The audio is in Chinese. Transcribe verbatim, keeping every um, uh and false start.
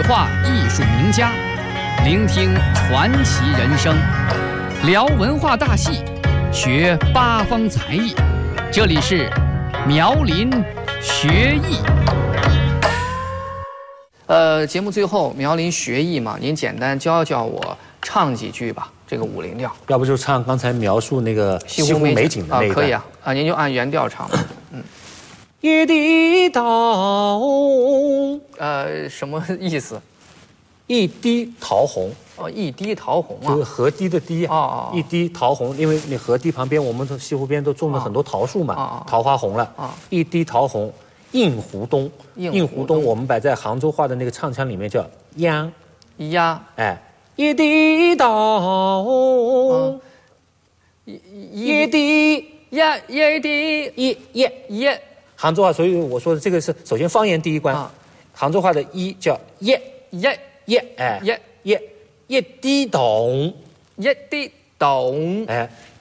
话艺术名家，聆听传奇人生，聊文化大戏，学八方才艺。这里是苗林学艺。呃，节目最后苗林学艺嘛，您简单教教我唱几句吧，这个五零调。 要不就唱刚才描述那个西湖美景的那个、 啊，可以啊，啊，您就按原调唱吧。嗯。 一滴桃， 呃，什么意思？ 一滴桃红。 哦，一滴桃红啊， 就是河堤的堤啊。 哦哦。 一滴桃红，因为那河堤旁边，我们西湖边都种了很多桃树嘛， 哦、 桃花红了。啊、哦。一滴桃红，映湖东。映湖东，我们摆在杭州话的那个唱腔里面叫央。 央。 哎，一滴桃， 哦、 一一滴呀一滴一一一。 杭州话，所以我说的这个是首先方言第一关。啊、杭州话的一叫耶耶耶，哎耶耶一滴懂， 一滴懂， 哎，